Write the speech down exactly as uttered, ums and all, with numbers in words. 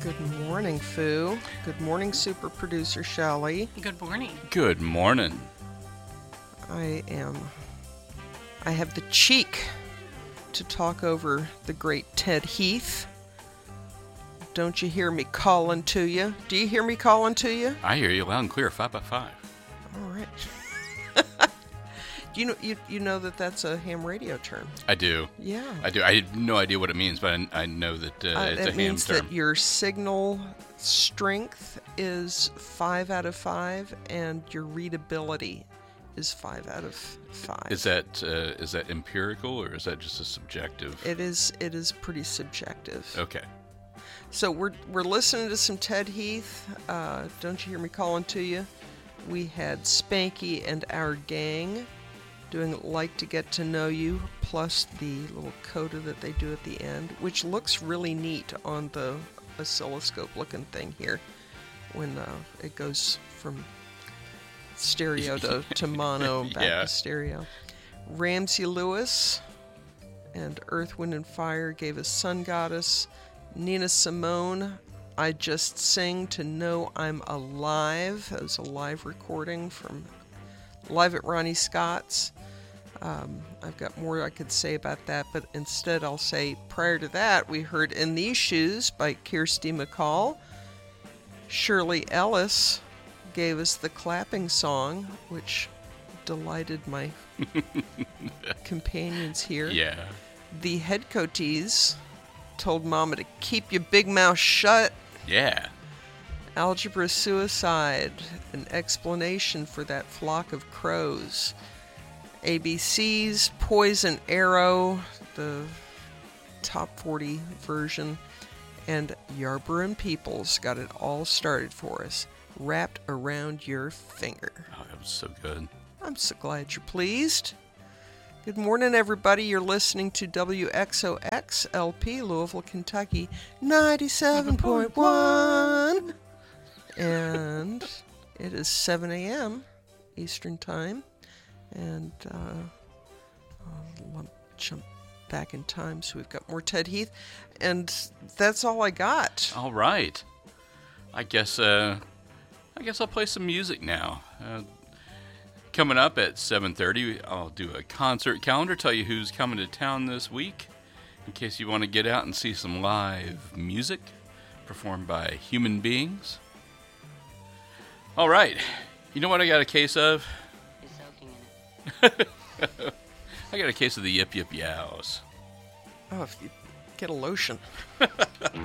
Good morning, Foo. Good morning, super producer Shelley. Good morning. Good morning. I am... I have the cheek to talk over the great Ted Heath. Don't you hear me calling to you? Do you hear me calling to you? I hear you loud and clear, five by five. All right. you know, you you know that that's a ham radio term. I do. Yeah. I do. I have no idea what it means, but I, I know that uh, Uh, it's it a ham means term. that your signal strength is five out of five, and your readability is five out of five. Is that uh, is that empirical or is that just a subjective? It is. It is pretty subjective. Okay. So we're we're listening to some Ted Heath. Uh, Don't you hear me calling to you? We had Spanky and our gang doing Like to Get to Know You, plus the little coda that they do at the end, which looks really neat on the oscilloscope looking thing here when uh, it goes from stereo to, to mono and back Yeah. to stereo. Ramsey Lewis and Earth, Wind and Fire gave us Sun Goddess. Nina Simone, I Just Sing to Know I'm Alive. That was a live recording from live at Ronnie Scott's. Um, I've got more I could say about that, but instead I'll say prior to that we heard In These Shoes by Kirsty MacColl. Shirley Ellis gave us the clapping song, which delighted my companions here. Yeah. The Headcoatees told Mama to keep your big mouth shut. Yeah. Algebra Suicide, an explanation for that flock of crows. A B C's Poison Arrow, the top forty version. And Yarborough and Peoples got it all started for us. Wrapped Around Your Finger. Oh, that was so good. I'm so glad you're pleased. Good morning, everybody. You're listening to W X O X L P, Louisville, Kentucky, ninety-seven point one. And it is seven a.m. Eastern Time. And uh, I'll lump- jump back in time so we've got more Ted Heath. And that's all I got. All right. I guess uh, I guess I'll play some music now. Uh, coming up at seven thirty, I'll do a concert calendar, tell you who's coming to town this week, in case you want to get out and see some live music performed by human beings. All right. You know what I got a case of? You're soaking in it. I got a case of the Yip Yip Yows. Oh, if you get a lotion.